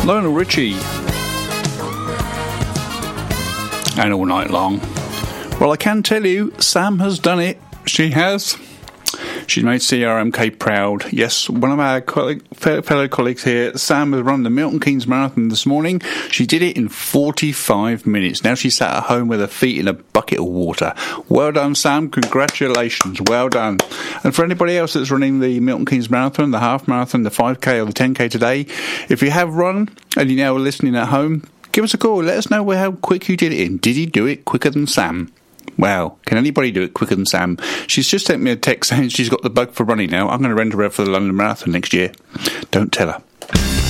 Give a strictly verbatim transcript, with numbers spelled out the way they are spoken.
Lionel Richie. And All Night Long. Well, I can tell you, Sam has done it. She has. She's made C R M K proud. Yes, one of our colleague, fellow colleagues here, Sam, has run the Milton Keynes Marathon this morning. She did it in forty-five minutes. Now she's sat at home with her feet in a bucket of water. Well done, Sam. Congratulations. Well done. And for anybody else that's running the Milton Keynes Marathon, the half marathon, the five K or the ten K today, if you have run and you're now listening at home, give us a call. Let us know how quick you did it in. Did you do it quicker than Sam? Well, can anybody do it quicker than Sam? She's just sent me a text saying she's got the bug for running now. I'm going to rent her out for the London Marathon next year. Don't tell her.